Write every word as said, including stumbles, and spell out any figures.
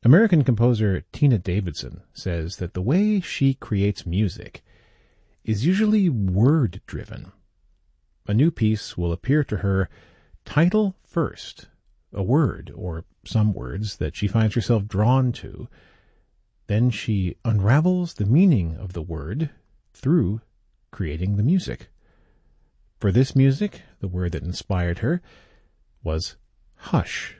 American composer Tina Davidson says that the way she creates music is usually word-driven. A new piece will appear to her title first, a word or some words that she finds herself drawn to. Then she unravels the meaning of the word through creating the music. For this music, the word that inspired her was hush.